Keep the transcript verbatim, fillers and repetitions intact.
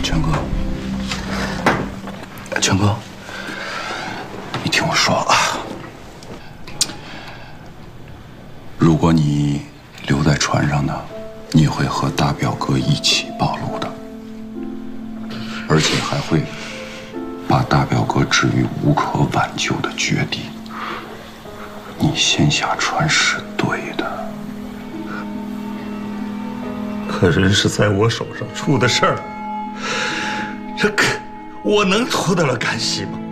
全哥，全哥，你听我说啊，如果你留在船上呢，你会和大表哥一起暴露的，而且还会把大表哥置于无可挽救的绝地。你先下船是对的。 可人是在我手上出的事儿，这可我能脱得了干系吗？